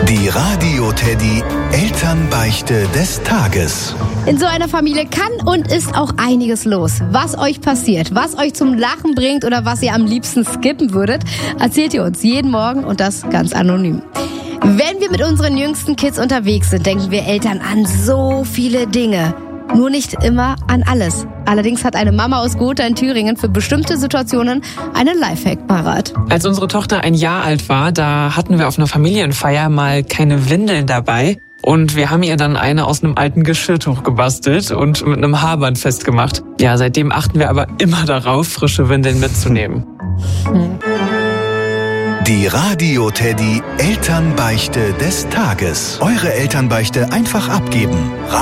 Die Radio Teddy Elternbeichte des Tages. In so einer Familie kann und ist auch einiges los. Was euch passiert, was euch zum Lachen bringt oder was ihr am liebsten skippen würdet, erzählt ihr uns jeden Morgen und das ganz anonym. Wenn wir mit unseren jüngsten Kids unterwegs sind, denken wir Eltern an so viele Dinge. Nur nicht immer an alles. Allerdings hat eine Mama aus Gotha in Thüringen für bestimmte Situationen einen Lifehack parat. Als unsere Tochter 1 Jahr alt war, da hatten wir auf einer Familienfeier mal keine Windeln dabei. Und wir haben ihr dann eine aus einem alten Geschirrtuch gebastelt und mit einem Haarband festgemacht. Ja, seitdem achten wir aber immer darauf, frische Windeln mitzunehmen. Die Radio Teddy Elternbeichte des Tages. Eure Elternbeichte einfach abgeben.